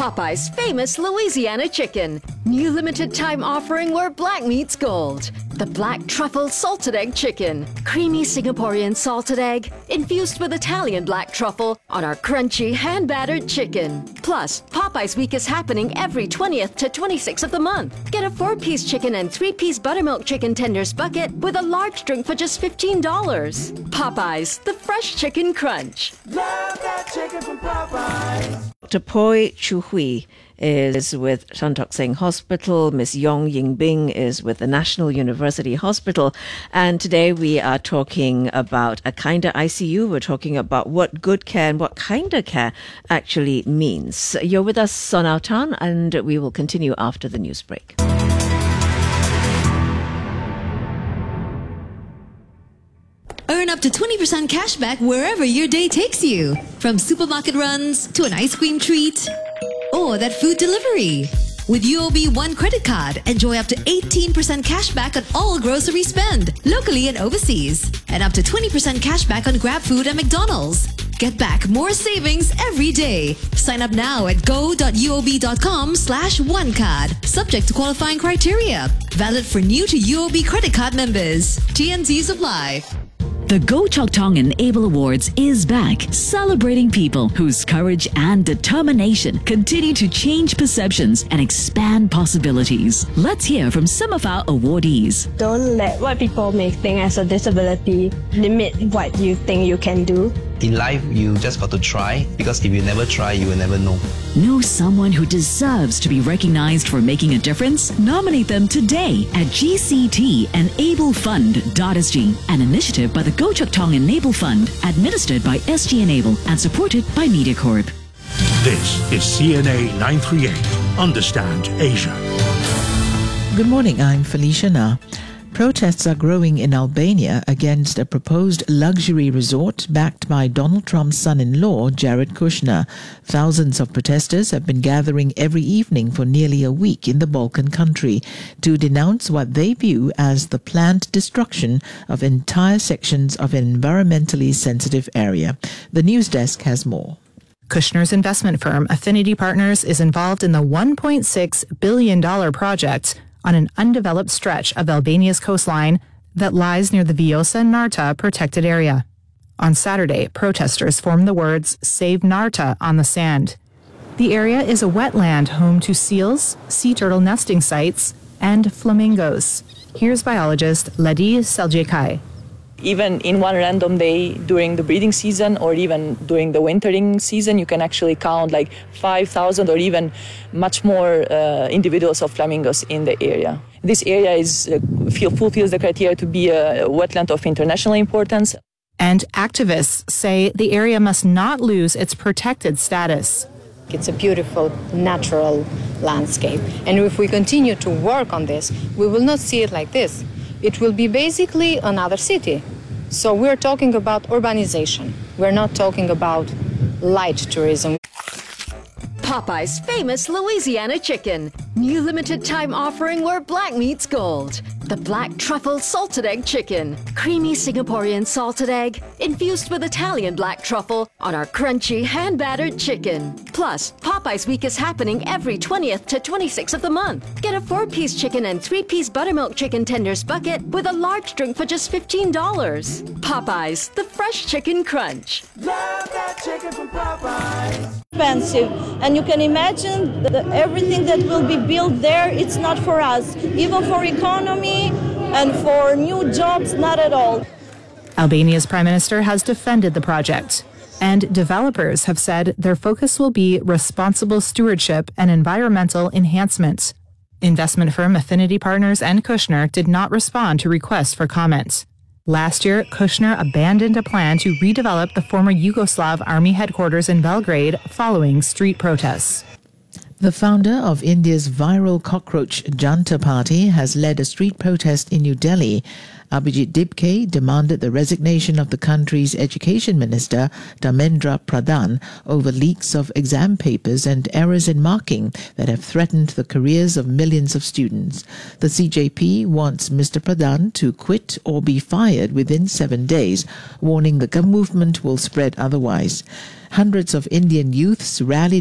Popeye's famous Louisiana chicken. New limited time offering where black meets gold. The black truffle salted egg chicken. Creamy Singaporean salted egg infused with Italian black truffle on our crunchy hand-battered chicken. Plus, Popeye's Week is happening every 20th to 26th of the month. Get a 4-piece chicken and 3-piece buttermilk chicken tenders bucket with a large drink for just $15. Popeye's, the fresh chicken crunch. Love that chicken from Popeyes. Dr. Poi Chu Hui is with Tan Tock Seng Hospital. Ms. Yong Ying Bing is with the National University Hospital. And today we are talking about a kinder ICU. We're talking about what good care and what kinder care actually means. You're with us, Sonal Tan, and we will continue after the news break. Earn up to 20% cash back wherever your day takes you. From supermarket runs to an ice cream treat or that food delivery. With UOB One credit card, enjoy up to 18% cash back on all grocery spend, locally and overseas. And up to 20% cash back on Grab Food and McDonald's. Get back more savings every day. Sign up now at go.uob.com/onecard. Subject to qualifying criteria. Valid for new to UOB credit card members. TNCs apply. The Go Chok Tong Enable Awards is back, celebrating people whose courage and determination continue to change perceptions and expand possibilities. Let's hear from some of our awardees. Don't let what people may think as a disability limit what you think you can do. In life, you just got to try, because if you never try, you will never know. Know someone who deserves to be recognized for making a difference? Nominate them today at GCT-EnableFund.sg, an initiative by the Go Chok Tong Enable Fund, administered by SG Enable and supported by MediaCorp. This is CNA 938. Understand Asia. Good morning, I'm Felicia Na. Protests are growing in Albania against a proposed luxury resort backed by Donald Trump's son-in-law, Jared Kushner. Thousands of protesters have been gathering every evening for nearly a week in the Balkan country to denounce what they view as the planned destruction of entire sections of an environmentally sensitive area. The news desk has more. Kushner's investment firm, Affinity Partners, is involved in the $1.6 billion project on an undeveloped stretch of Albania's coastline that lies near the Vjosa Narta protected area. On Saturday, protesters formed the words "Save Narta" on the sand. The area is a wetland home to seals, sea turtle nesting sites, and flamingos. Here's biologist Ledi Seljekai. Even in one random day during the breeding season or even during the wintering season, you can actually count like 5,000 or even much more individuals of flamingos in the area. This area fulfills the criteria to be a wetland of international importance. And activists say the area must not lose its protected status. It's a beautiful natural landscape. And if we continue to work on this, we will not see it like this. It will be basically another city. So we're talking about urbanization. We're not talking about light tourism. Popeye's famous Louisiana chicken. New limited time offering where black meets gold. The black truffle salted egg chicken. Creamy Singaporean salted egg infused with Italian black truffle on our crunchy hand-battered chicken. Plus, Popeye's Week is happening every 20th to 26th of the month. Get a 4-piece chicken and 3-piece buttermilk chicken tenders bucket with a large drink for just $15. Popeye's, the fresh chicken crunch. Love that chicken from Popeyes. Expensive, and you can imagine everything that will be built there. It's not for us, even for economy and for new jobs, not at all. Albania's prime minister has defended the project, and developers have said their focus will be responsible stewardship and environmental enhancement. Investment firm Affinity Partners and Kushner did not respond to requests for comment. Last year, Kushner abandoned a plan to redevelop the former Yugoslav army headquarters in Belgrade following street protests. The founder of India's viral cockroach Janta Party has led a street protest in New Delhi. Abhijit Dibke demanded the resignation of the country's education minister, Dharmendra Pradhan, over leaks of exam papers and errors in marking that have threatened the careers of millions of students. The CJP wants Mr. Pradhan to quit or be fired within 7 days, warning the movement will spread otherwise. Hundreds of Indian youths rallied